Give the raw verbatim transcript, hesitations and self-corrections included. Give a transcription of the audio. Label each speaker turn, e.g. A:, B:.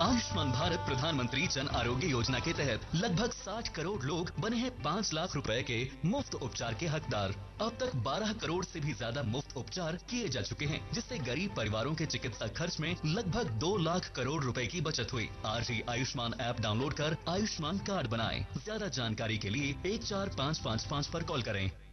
A: आयुष्मान भारत प्रधानमंत्री जन आरोग्य योजना के तहत लगभग साठ करोड़ लोग बने हैं पाँच लाख रुपए के मुफ्त उपचार के हकदार। अब तक बारह करोड़ से भी ज्यादा मुफ्त उपचार किए जा चुके हैं, जिससे गरीब परिवारों के चिकित्सा खर्च में लगभग दो लाख करोड़ रुपए की बचत हुई। आज ही आयुष्मान ऐप डाउनलोड कर आयुष्मान कार्ड बनाएं। ज्यादा जानकारी के लिए एक चार पाँच पाँच पाँच पर कॉल करें।